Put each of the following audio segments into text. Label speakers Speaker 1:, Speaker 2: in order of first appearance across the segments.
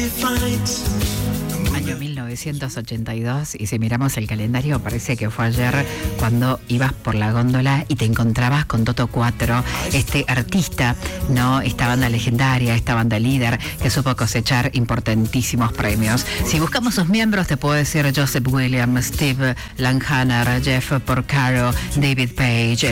Speaker 1: Año 1982, y si miramos el calendario parece que fue ayer cuando ibas por la góndola y te encontrabas con Toto 4, este artista, ¿no? Esta banda legendaria, esta banda líder que supo cosechar importantísimos premios. Si buscamos sus miembros te puedo decir Joseph Williams, Steve Langhahner, Jeff Porcaro, David Page,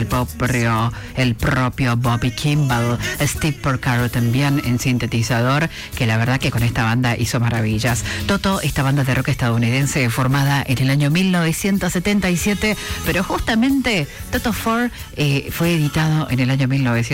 Speaker 1: el propio Bobby Kimball, Steve Porcaro también en sintetizador, que la verdad que con esta banda hizo maravillas. Toto, esta banda de rock estadounidense formada en el año 1977, pero justamente Toto 4 fue editado en el año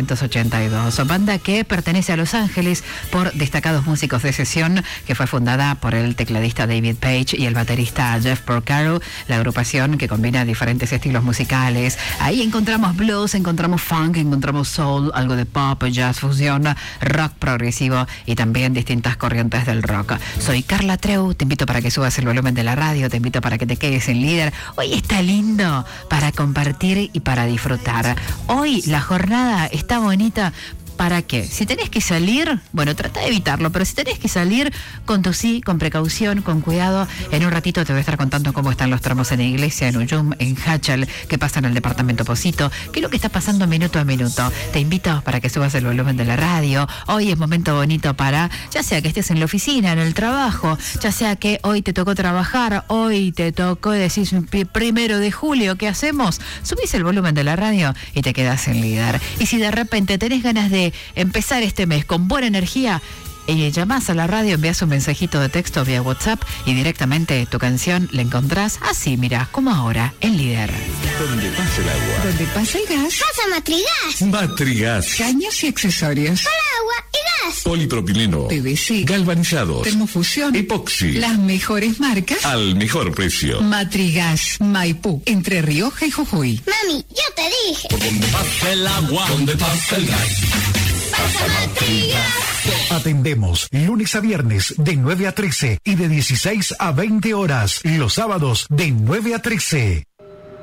Speaker 1: 1982. Banda que pertenece a Los Ángeles por destacados músicos de sesión, que fue fundada por el tecladista David Page y el baterista Jeff Porcaro. La agrupación que combina diferentes estilos musicales. Ahí encontramos blues, encontramos funk, encontramos soul, algo de pop, jazz, fusión, rock progresivo y también distintas corrientes del rock. Soy Carla Treu, te invito para que subas el volumen de la radio, te invito para que te quedes en Líder. Hoy está lindo para compartir y para disfrutar. Hoy la jornada está bonita. ¿Para qué? Si tenés que salir, bueno, trata de evitarlo, pero si tenés que salir, conducí con precaución, con cuidado. En un ratito te voy a estar contando cómo están los tramos en la iglesia, en Uyum, en Hachal, qué pasa en el departamento Posito, qué es lo que está pasando minuto a minuto. Te invito para que subas el volumen de la radio. Hoy es momento bonito para, ya sea que estés en la oficina, en el trabajo, ya sea que hoy te tocó trabajar, hoy te tocó, decís, 1 de julio, ¿qué hacemos? Subís el volumen de la radio y te quedás en Líder. Y si de repente tenés ganas de empezar este mes con buena energía, llamás a la radio, envías un mensajito de texto vía WhatsApp y directamente tu canción la encontrás así, mira, como ahora, en Líder.
Speaker 2: Donde pasa el agua.
Speaker 3: Donde pasa el gas.
Speaker 4: Pasa Matrigas.
Speaker 2: Matrigas.
Speaker 3: Caños y accesorios.
Speaker 4: Para agua y gas.
Speaker 2: Polipropileno.
Speaker 3: PVC.
Speaker 2: Galvanizados.
Speaker 3: Termofusión.
Speaker 2: Epoxi.
Speaker 3: Las mejores marcas.
Speaker 2: Al mejor precio.
Speaker 3: Matrigas. Maipú. Entre Rioja y Jujuy.
Speaker 4: Mami, yo te dije.
Speaker 5: Donde pasa el agua. Donde pasa el gas.
Speaker 4: Pasa Matrigas.
Speaker 6: Atendemos lunes a viernes de 9 a 13 y de 16 a 20 horas. Los sábados de 9 a 13.